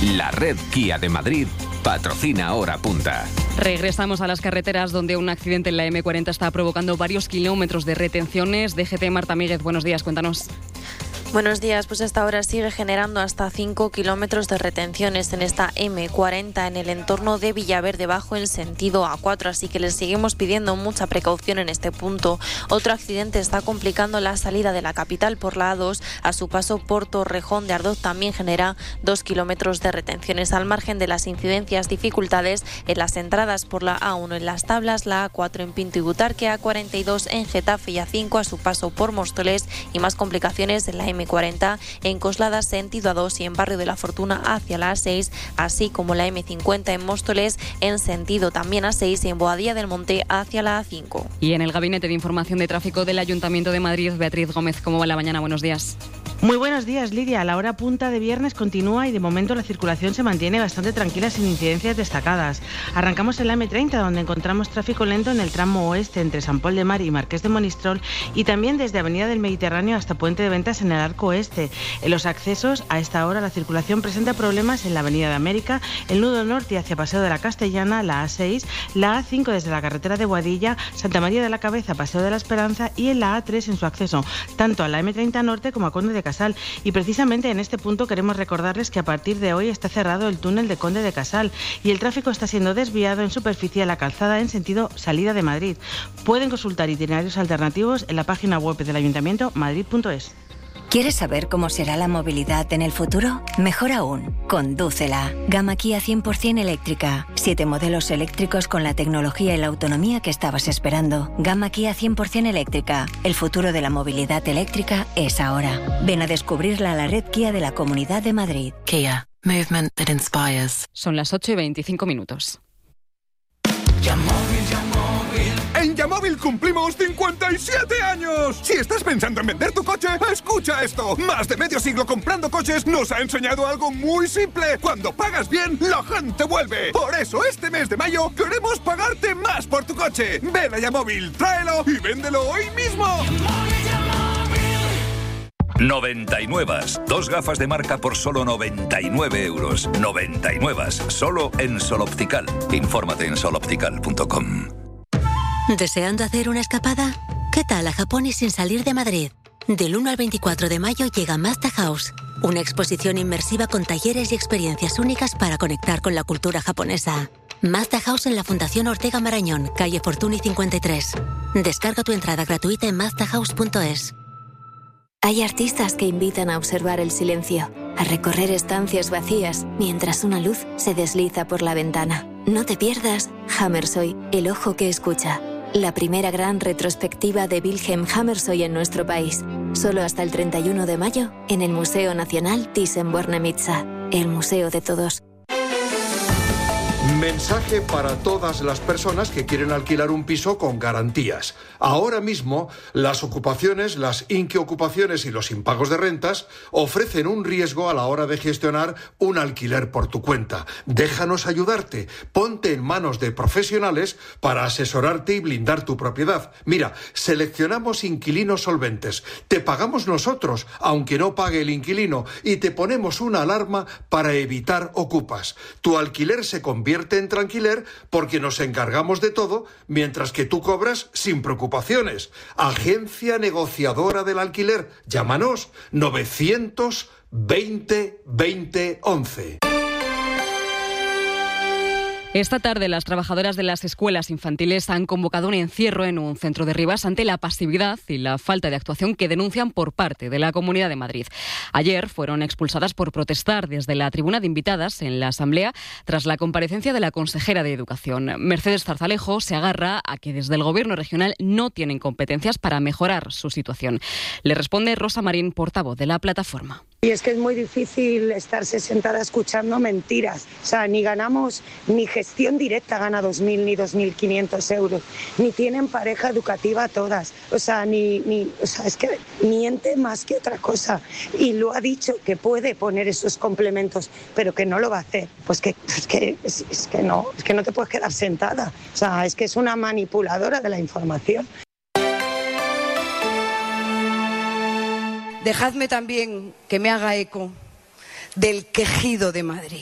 La red Kia de Madrid patrocina Hora Punta. Regresamos a las carreteras, donde un accidente en la M40 está provocando varios kilómetros de retenciones. DGT, Marta Míguez, buenos días, cuéntanos. Buenos días, pues hasta ahora sigue generando hasta 5 kilómetros de retenciones en esta M40 en el entorno de Villaverde Bajo en sentido A4, así que les seguimos pidiendo mucha precaución en este punto. Otro accidente está complicando la salida de la capital por la A2, a su paso por Torrejón de Ardoz también genera 2 kilómetros de retenciones. Al margen de las incidencias, dificultades en las entradas por la A1 en Las Tablas, la A4 en Pinto y Butarque, A42 en Getafe y A5 a su paso por Móstoles y más complicaciones en la M40 en Coslada sentido A2 y en Barrio de la Fortuna hacia la A6, así como la M50 en Móstoles en sentido también A6 y en Boadilla del Monte hacia la A5. Y en el Gabinete de Información de Tráfico del Ayuntamiento de Madrid, Beatriz Gómez, ¿cómo va la mañana? Buenos días. Muy buenos días, Lidia. La hora punta de viernes continúa y de momento la circulación se mantiene bastante tranquila sin incidencias destacadas. Arrancamos en la M30, donde encontramos tráfico lento en el tramo oeste entre San Pol de Mar y Marqués de Monistrol y también desde Avenida del Mediterráneo hasta Puente de Ventas en el Arco Oeste. En los accesos, a esta hora la circulación presenta problemas en la Avenida de América, el nudo norte hacia Paseo de la Castellana, la A6, la A5 desde la carretera de Boadilla, Santa María de la Cabeza, Paseo de la Esperanza y en la A3 en su acceso, tanto a la M30 Norte como a Conde de Casal. Y precisamente en este punto queremos recordarles que a partir de hoy está cerrado el túnel de Conde de Casal y el tráfico está siendo desviado en superficie a la calzada en sentido salida de Madrid. Pueden consultar itinerarios alternativos en la página web del Ayuntamiento madrid.es. ¿Quieres saber cómo será la movilidad en el futuro? Mejor aún, condúcela. Gama Kia 100% eléctrica. 7 modelos eléctricos con la tecnología y la autonomía que estabas esperando. Gama Kia 100% eléctrica. El futuro de la movilidad eléctrica es ahora. Ven a descubrirla a la red Kia de la Comunidad de Madrid. Kia. Movement that inspires. Son las 8:25. En Yamóvil cumplimos 57 años. Si estás pensando en vender tu coche, escucha esto. Más de medio siglo comprando coches nos ha enseñado algo muy simple. Cuando pagas bien, la gente vuelve. Por eso este mes de mayo queremos pagarte más por tu coche. Ven a Yamóvil, tráelo y véndelo hoy mismo. 99. 2 gafas de marca por solo 99 euros. 99. Solo en Sol Optical. Infórmate en soloptical.com. ¿Deseando hacer una escapada? ¿Qué tal a Japón y sin salir de Madrid? Del 1 al 24 de mayo llega Mazda House, una exposición inmersiva con talleres y experiencias únicas para conectar con la cultura japonesa. Mazda House en la Fundación Ortega Marañón, calle Fortuny 53. Descarga tu entrada gratuita en mazdahouse.es. Hay artistas que invitan a observar el silencio, a recorrer estancias vacías mientras una luz se desliza por la ventana. No te pierdas Hammershøi, el ojo que escucha. La primera gran retrospectiva de Wilhelm Hammershøi en nuestro país. Solo hasta el 31 de mayo en el Museo Nacional Thyssen-Bornemisza, el museo de todos. Mensaje para todas las personas que quieren alquilar un piso con garantías. Ahora mismo, las ocupaciones, las inquiocupaciones y los impagos de rentas ofrecen un riesgo a la hora de gestionar un alquiler por tu cuenta. Déjanos ayudarte. Ponte en manos de profesionales para asesorarte y blindar tu propiedad. Mira, seleccionamos inquilinos solventes. Te pagamos nosotros, aunque no pague el inquilino, y te ponemos una alarma para evitar ocupas. Tu alquiler se convierte en tranquiler porque nos encargamos de todo mientras que tú cobras sin preocupaciones. Agencia negociadora del alquiler. Llámanos 920 20 11. Esta tarde las trabajadoras de las escuelas infantiles han convocado un encierro en un centro de Rivas ante la pasividad y la falta de actuación que denuncian por parte de la Comunidad de Madrid. Ayer fueron expulsadas por protestar desde la tribuna de invitadas en la Asamblea tras la comparecencia de la consejera de Educación. Mercedes Zarzalejo se agarra a que desde el Gobierno regional no tienen competencias para mejorar su situación. Le responde Rosa Marín, portavoz de la plataforma. Y es que es muy difícil estarse sentada escuchando mentiras. O sea, ni ganamos, ni gestión directa gana 2.000 ni 2.500 euros, ni tienen pareja educativa todas. O sea, es que miente más que otra cosa. Y lo ha dicho que puede poner esos complementos, pero que no lo va a hacer. Pues que no te puedes quedar sentada. O sea, es que es una manipuladora de la información. Dejadme también que me haga eco del quejido de Madrid.